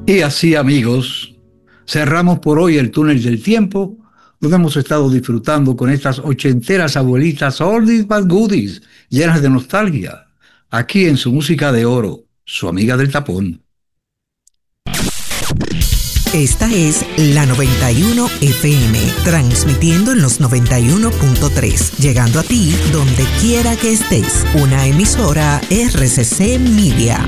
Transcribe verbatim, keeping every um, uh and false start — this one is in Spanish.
Y así, amigos, cerramos por hoy el túnel del tiempo, donde hemos estado disfrutando con estas ochenteras abuelitas oldies but goodies, llenas de nostalgia, aquí en su música de oro, su amiga del tapón. Esta es la noventa y uno F M, transmitiendo en los noventa y uno punto tres, llegando a ti donde quiera que estés. Una emisora R C C Media.